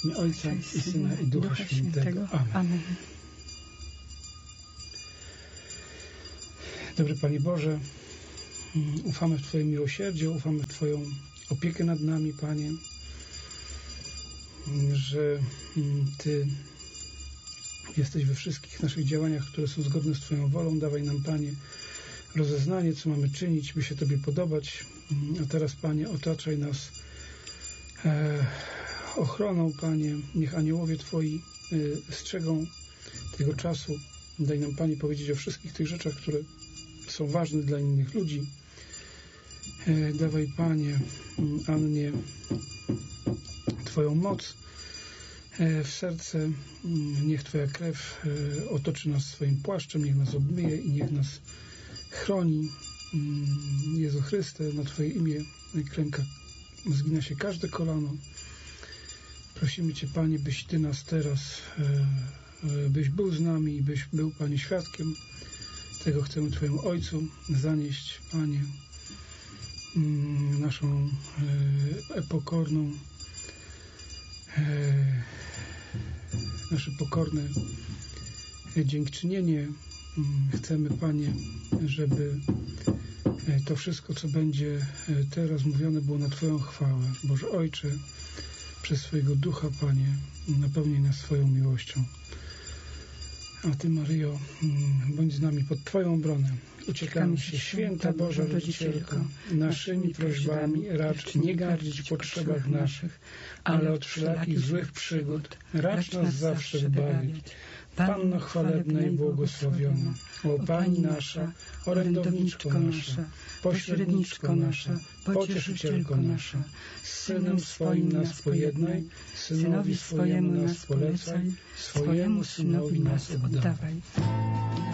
W imię Ojca i Syna i Ducha Świętego. Amen. Dobry Panie Boże, ufamy w Twoje miłosierdzie, ufamy w Twoją opiekę nad nami, Panie, że Ty jesteś we wszystkich naszych działaniach, które są zgodne z Twoją wolą. Dawaj nam, Panie, rozeznanie, co mamy czynić, by się Tobie podobać. A teraz, Panie, otaczaj nas ochroną, Panie. Niech aniołowie Twoi strzegą tego czasu. Daj nam, Panie, powiedzieć o wszystkich tych rzeczach, które są ważne dla innych ludzi. Dawaj, Panie, Annie Twoją moc w serce. Niech Twoja krew otoczy nas swoim płaszczem, niech nas obmyje i niech nas chroni. Jezu Chryste, na Twoje imię klęka, zgina się każde kolano. Prosimy Cię, Panie, byś Ty nas teraz, byś był z nami i byś był, Panie, świadkiem. Tego chcemy Twojemu Ojcu zanieść, Panie, naszą pokorną, nasze pokorne dziękczynienie. Chcemy, Panie, żeby to wszystko, co będzie teraz mówione, było na Twoją chwałę. Boże Ojcze, przez swojego Ducha, Panie, napełnij nas swoją miłością. A Ty, Maryjo, bądź z nami pod Twoją obronę. Uciekamy się, święta Boża Rodzicielko, naszymi prośbami racz nie gardzić w potrzebach naszych, ale od wszelakich złych przygód racz nas zawsze wybawić. Panno chwalebna i błogosławiona, o Pani nasza, orędowniczko nasza, pośredniczko nasza, pocieszycielko nasza, z Synem swoim nas pojednaj, Synowi swojemu nas polecaj, swojemu Synowi nas oddawaj.